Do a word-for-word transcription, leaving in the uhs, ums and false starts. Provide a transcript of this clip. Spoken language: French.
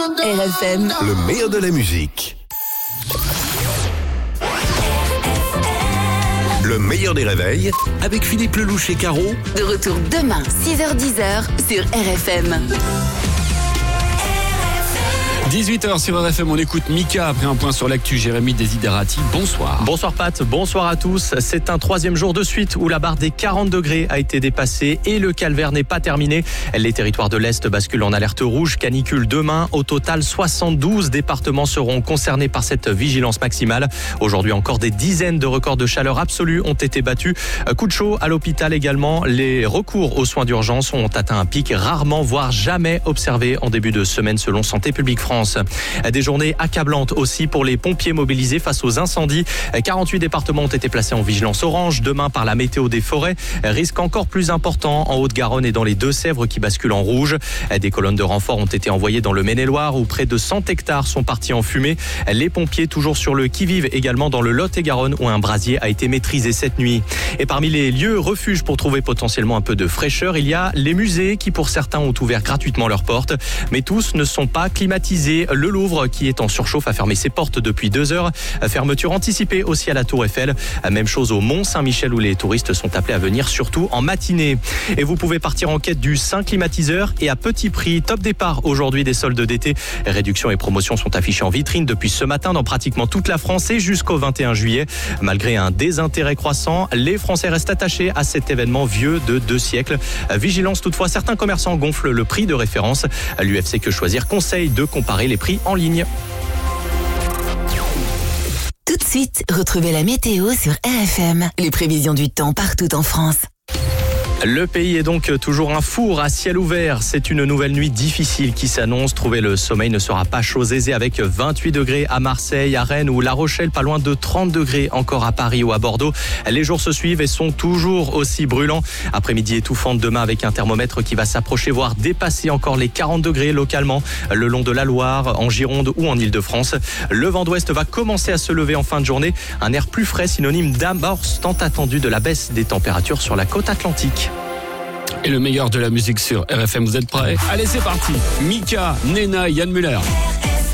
R F M, le meilleur de la musique. Le meilleur des réveils avec Philippe Lelouch et Caro. de retour demain, six heures dix sur R F M. dix-huit heures sur R F M, on écoute Mika après un point sur l'actu. Jérémy Desiderati, bonsoir. Bonsoir Pat, bonsoir à tous. C'est un troisième jour de suite où la barre des quarante degrés a été dépassée et le calvaire n'est pas terminé. Les territoires de l'Est basculent en alerte rouge, canicule demain. Au total, soixante-douze départements seront concernés par cette vigilance maximale. Aujourd'hui encore, des dizaines de records de chaleur absolue ont été battus. Coup de chaud à l'hôpital également. Les recours aux soins d'urgence ont atteint un pic rarement, voire jamais observé en début de semaine selon Santé publique France. Des journées accablantes aussi pour les pompiers mobilisés face aux incendies. quarante-huit départements ont été placés en vigilance orange. Demain, par la météo des forêts, risque encore plus important en Haute-Garonne et dans les Deux-Sèvres qui basculent en rouge. Des colonnes de renfort ont été envoyées dans le Maine-et-Loire où près de cent hectares sont partis en fumée. Les pompiers toujours sur le qui-vive également dans le Lot-et-Garonne où un brasier a été maîtrisé cette nuit. Et parmi les lieux refuges pour trouver potentiellement un peu de fraîcheur, il y a les musées qui pour certains ont ouvert gratuitement leurs portes. Mais tous ne sont pas climatisés. Le Louvre, qui est en surchauffe, a fermé ses portes depuis deux heures. Fermeture anticipée aussi à la Tour Eiffel. Même chose au Mont-Saint-Michel où les touristes sont appelés à venir surtout en matinée. Et vous pouvez partir en quête du Saint climatiseur et à petit prix. Top départ aujourd'hui des soldes d'été. Réductions et promotions sont affichées en vitrine depuis ce matin dans pratiquement toute la France et jusqu'au vingt et un juillet. Malgré un désintérêt croissant, les Français restent attachés à cet événement vieux de deux siècles. Vigilance toutefois, certains commerçants gonflent le prix de référence. L'U F C Que Choisir conseille de comparer les prix en ligne. Tout de suite, retrouvez la météo sur R F M. Les prévisions du temps partout en France. Le pays est donc toujours un four à ciel ouvert. C'est une nouvelle nuit difficile qui s'annonce. Trouver le sommeil ne sera pas chose aisée avec vingt-huit degrés à Marseille, à Rennes ou La Rochelle, pas loin de trente degrés encore à Paris ou à Bordeaux. Les jours se suivent et sont toujours aussi brûlants. Après-midi étouffante demain avec un thermomètre qui va s'approcher, voire dépasser encore les quarante degrés localement le long de la Loire, en Gironde ou en Ile-de-France. Le vent d'ouest va commencer à se lever en fin de journée. Un air plus frais, synonyme d'amorce tant attendu de la baisse des températures sur la côte atlantique. Et le meilleur de la musique sur R F M, vous êtes prêts? Allez, c'est parti. Mika, Nena, Yann Müller.